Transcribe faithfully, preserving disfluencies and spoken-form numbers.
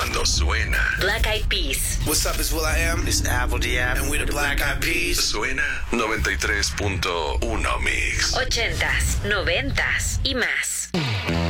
cuando suena. Black Eyed Peas. What's up, it's Will I Am. It's Apple D App. And we're the Black Eyed Peas. Suena noventa y tres punto uno Mix. Ochentas, noventas y más.